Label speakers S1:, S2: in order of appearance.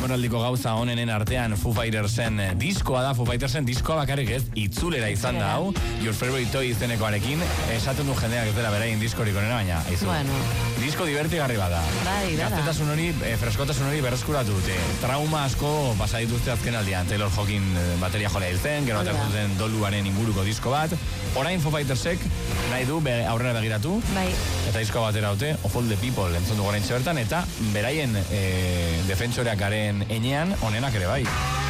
S1: denboraldiko gauza onenen artean Foo Fightersen diskoa da, Foo Fightersen diskoa bakarrik ez, itzulera izan da hau, Your Favorite Toy izenekoarekin, esaten du jendeak ez dela beraien diskorik onena, baina, aizu.
S2: Bueno.
S1: Disko divertigarri bada.
S2: Bai, bada.
S1: Gaztetasun hori, freskotasun hori berreskuratu dute. Trauma asko basa dituzte azken aldian. Taylor Hawking bateria jolea hil zen, gero atertu zen doluaren inguruko disko bat. Orain Foo Fightersek nahi du aurrera begiratu.
S2: Bai.
S1: Eta disko batera dute, Of All the People entzun dugu orain bertan, eta beraien defentsoreak garen enean, onenak ere bai.